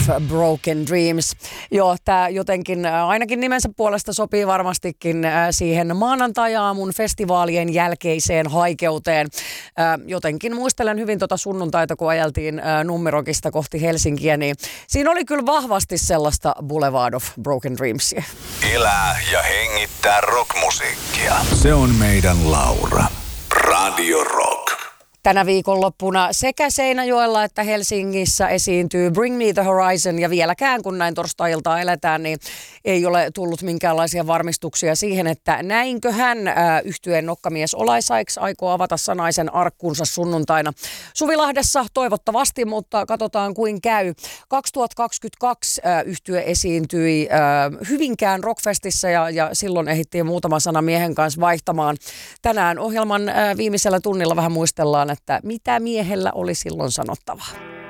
Broken Dreams. Joo, tämä jotenkin ainakin nimensä puolesta sopii varmastikin siihen maanantai-aamun festivaalien jälkeiseen haikeuteen. Jotenkin muistelen hyvin sunnuntaita, kun ajeltiin Nummerokista kohti Helsinkiä, niin siinä oli kyllä vahvasti sellaista Boulevard of Broken Dreamsia. Elää ja hengittää rockmusiikkia. Se on meidän Laura. Radio Rock. Tänä viikonloppuna sekä Seinäjoella että Helsingissä esiintyy Bring Me the Horizon, ja vieläkään kun näin torstai-iltaa eletään, niin ei ole tullut minkäänlaisia varmistuksia siihen, että näinköhän yhtyeen nokkamies Olaisaiks aikoo avata sanaisen arkkunsa sunnuntaina Suvilahdessa toivottavasti, mutta katsotaan kuin käy. 2022 yhtye esiintyi Hyvinkään Rockfestissä ja silloin ehdittiin muutama sana miehen kanssa vaihtamaan. Tänään ohjelman viimeisellä tunnilla vähän muistellaan, että mitä miehellä oli silloin sanottavaa.